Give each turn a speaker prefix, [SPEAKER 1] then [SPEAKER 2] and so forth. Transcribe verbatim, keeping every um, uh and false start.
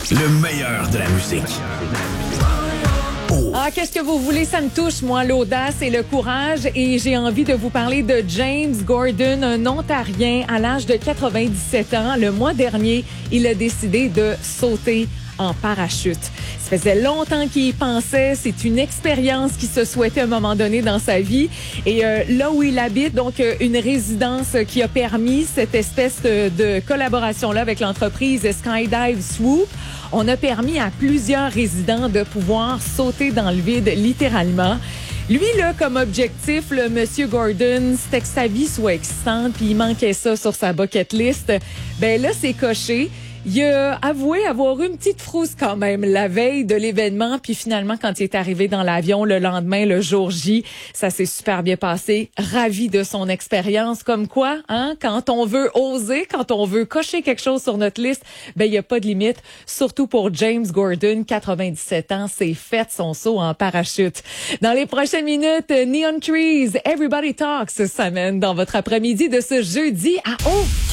[SPEAKER 1] Le meilleur de la musique.
[SPEAKER 2] Ah, qu'est-ce que vous voulez? Ça me touche, moi, l'audace et le courage. Et j'ai envie de vous parler de James Gordon, un Ontarien à l'âge de quatre-vingt-dix-sept ans. Le mois dernier, il a décidé de sauter en parachute. Ça faisait longtemps qu'il y pensait. C'est une expérience qu'il se souhaitait à un moment donné dans sa vie. Et euh, là où il habite, donc euh, une résidence qui a permis cette espèce de, de collaboration-là avec l'entreprise Skydive Swoop, on a permis à plusieurs résidents de pouvoir sauter dans le vide, littéralement. Lui, là, comme objectif, le Monsieur Gordon, c'était que sa vie soit excitante, puis il manquait ça sur sa bucket list. Ben là, c'est coché. Il a avoué avoir eu une petite frousse quand même la veille de l'événement, puis finalement, quand il est arrivé dans l'avion le lendemain, le jour J, ça s'est super bien passé. Ravi de son expérience. Comme quoi, hein, quand on veut oser, quand on veut cocher quelque chose sur notre liste, ben il y a pas de limite. Surtout pour James Gordon, quatre-vingt-dix-sept ans, c'est fait son saut en parachute. Dans les prochaines minutes, Neon Trees, Everybody Talks s'amène dans votre après-midi de ce jeudi à oh!